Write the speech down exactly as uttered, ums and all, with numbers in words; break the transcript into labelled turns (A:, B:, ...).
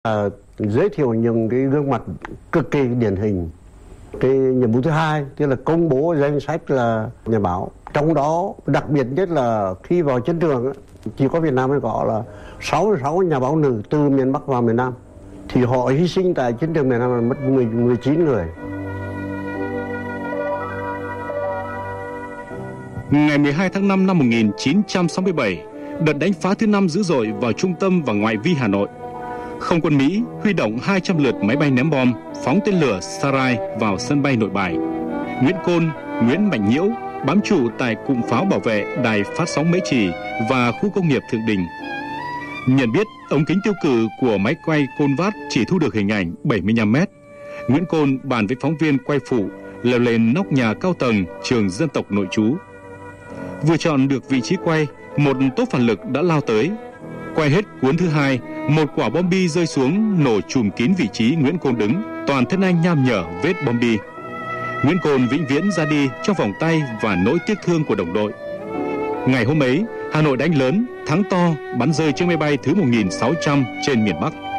A: À, giới thiệu những cái gương mặt cực kỳ điển hình. Cái nhiệm vụ thứ hai tức là công bố danh sách là nhà báo. Trong đó đặc biệt nhất là khi vào chiến trường chỉ có Việt Nam mới có là sáu mươi sáu nhà báo nữ từ miền Bắc vào miền Nam. Thì họ hy sinh tại chiến trường miền Nam là mất mười chín người.
B: Ngày mười hai tháng năm năm một nghìn chín trăm sáu mươi bảy, đợt đánh phá thứ năm dữ dội vào trung tâm và ngoại vi Hà Nội. Không quân Mỹ huy động hai trăm lượt máy bay ném bom, phóng tên lửa Sarai vào sân bay Nội Bài. Nguyễn Côn, Nguyễn Mạnh Nhiễu bám trụ tại cụm pháo bảo vệ đài phát sóng Mễ Trì và khu công nghiệp Thượng Đình. Nhận biết ống kính tiêu cự của máy quay Côn Vát chỉ thu được hình ảnh bảy mươi lăm mét. Nguyễn Côn bàn với phóng viên quay phụ leo lên nóc nhà cao tầng trường dân tộc nội trú. Vừa chọn được vị trí quay, một tốp phản lực đã lao tới. Quay hết cuốn thứ hai, một quả bom bi rơi xuống nổ trùm kín vị trí Nguyễn Côn đứng, toàn thân anh nham nhở vết bom bi. Nguyễn Côn vĩnh viễn ra đi trong vòng tay và nỗi tiếc thương của đồng đội. Ngày hôm ấy, Hà Nội đánh lớn, thắng to, bắn rơi chiếc máy bay thứ một nghìn sáu trăm trên miền Bắc.